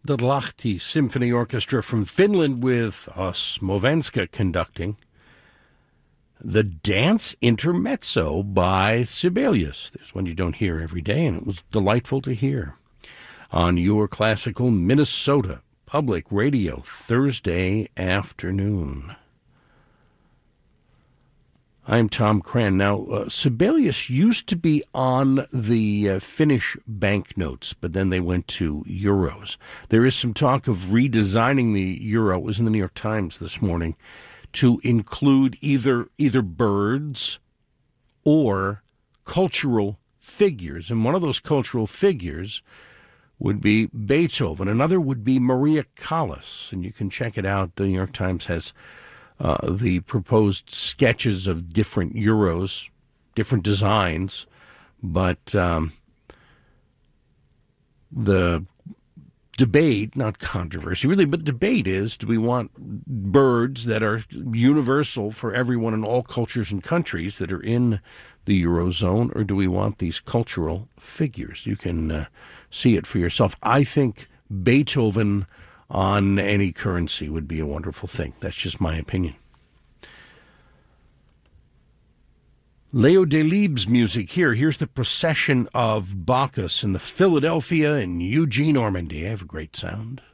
The Lahti Symphony Orchestra from Finland with Osmovenska conducting. The Dance Intermezzo by Sibelius. There's one you don't hear every day, and it was delightful to hear. On your classical Minnesota Public Radio, Thursday afternoon. I'm Tom Cran. Now, Sibelius used to be on the Finnish banknotes, but then they went to euros. There is some talk of redesigning the euro. It was in the New York Times this morning, to include either birds or cultural figures. And one of those cultural figures would be Beethoven. Another would be Maria Callas. And you can check it out. The New York Times has the proposed sketches of different euros, different designs, but the debate, not controversy really, but debate is, do we want birds that are universal for everyone in all cultures and countries that are in the Eurozone, or do we want these cultural figures? You can see it for yourself. I think Beethoven on any currency would be a wonderful thing. That's just my opinion. Leo Delibes' music here. Here's the procession of Bacchus in the Philadelphia and Eugene, Normandy. I have a great sound.